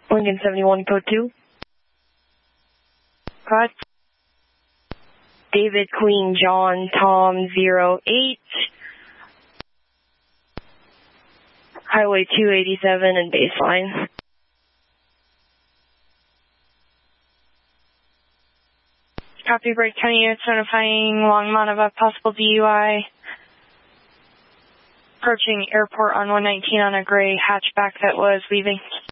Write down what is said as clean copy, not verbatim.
Lincoln 71, code 2. Code. David, Queen, John, Tom, 08. Highway 287 and baseline. Copy, Brake County units notifying Longmont of a possible DUI. Approaching airport on 119 on a gray hatchback that was leaving.